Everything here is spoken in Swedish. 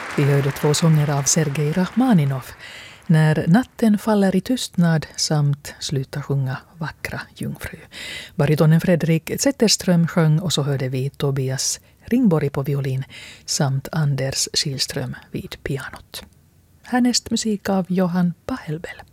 Vi hörde 2 sånger av Sergej Rachmaninov, När natten faller i tystnad samt Sluta sjunga vackra jungfru. Baritonen Fredrik Zetterström sjöng och så hörde vi Tobias Ringborg på violin samt Anders Kihlström vid pianot. Härnäst musik av Johan Pachelbel.